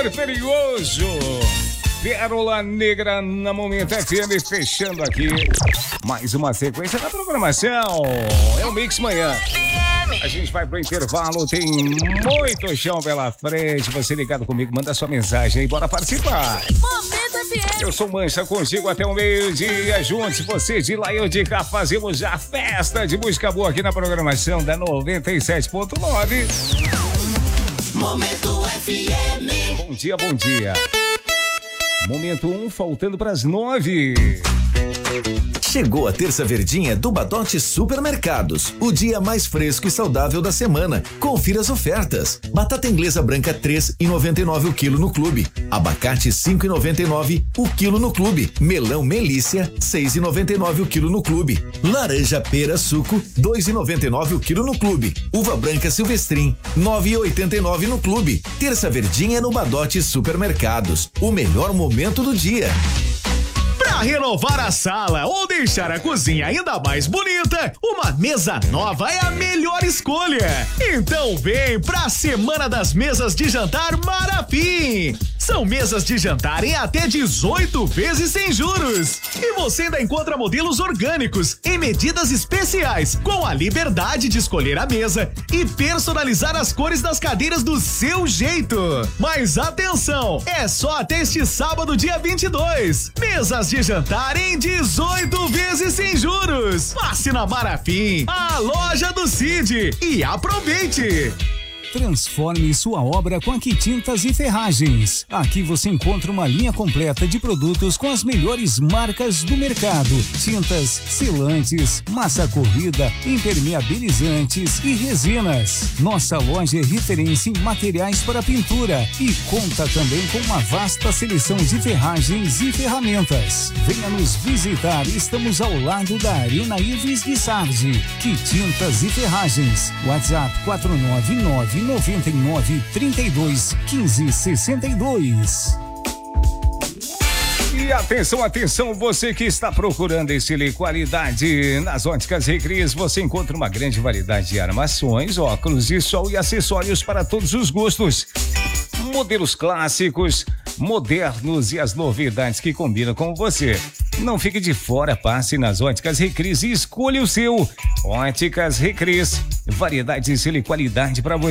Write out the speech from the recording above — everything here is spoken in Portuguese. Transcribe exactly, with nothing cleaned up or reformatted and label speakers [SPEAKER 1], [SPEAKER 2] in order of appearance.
[SPEAKER 1] Perigoso. Pérola Negra na Momento F M, fechando aqui mais uma sequência da programação. É o Mix Manhã. A gente vai pro intervalo, tem muito chão pela frente. Você ligado comigo, manda sua mensagem aí, bora participar.
[SPEAKER 2] Momento F M.
[SPEAKER 1] Eu sou Mancha, contigo até o meio-dia. Juntos, você de lá e eu de cá, fazemos a festa de música boa aqui na programação da noventa e sete ponto nove.
[SPEAKER 2] Momento F M.
[SPEAKER 1] Bom dia, bom dia. Momento um, faltando para as nove.
[SPEAKER 3] Chegou a terça verdinha do Badote Supermercados, o dia mais fresco e saudável da semana. Confira as ofertas. Batata inglesa branca três reais e noventa e nove o quilo no clube. Abacate cinco reais e noventa e nove o quilo no clube. Melão Melícia seis reais e noventa e nove o quilo no clube. Laranja pera suco dois reais e noventa e nove o quilo no clube. Uva branca Silvestrin nove reais e oitenta e nove no clube. Terça verdinha no Badote Supermercados, o melhor momento do dia.
[SPEAKER 4] Para renovar a sala ou deixar a cozinha ainda mais bonita, uma mesa nova é a melhor escolha. Então vem pra Semana das Mesas de Jantar Marafim. São mesas de jantar em até dezoito vezes sem juros. E você ainda encontra modelos orgânicos em medidas especiais, com a liberdade de escolher a mesa e personalizar as cores das cadeiras do seu jeito. Mas atenção, é só até este sábado, dia vinte e dois. Mesas de jantar em dezoito vezes sem juros. Passe na Marafim, a loja do Cid, e aproveite!
[SPEAKER 5] Transforme sua obra com a Quitintas e Ferragens. Aqui você encontra uma linha completa de produtos com as melhores marcas do mercado. Tintas, selantes, massa corrida, impermeabilizantes e resinas. Nossa loja é referência em materiais para pintura e conta também com uma vasta seleção de ferragens e ferramentas. Venha nos visitar, estamos ao lado da Arena Ives de Sardi. Quitintas e Ferragens. WhatsApp quatro nove nove noventa e nove, trinta e dois, quinze, sessenta e dois.
[SPEAKER 1] E atenção, atenção, você que está procurando estilo e qualidade nas Óticas Recris, você encontra uma grande variedade de armações, óculos de sol e acessórios para todos os gostos. Modelos clássicos, modernos e as novidades que combinam com você. Não fique de fora, passe nas Óticas Recris e escolha o seu. Óticas Recris, variedade de estilo e qualidade para você.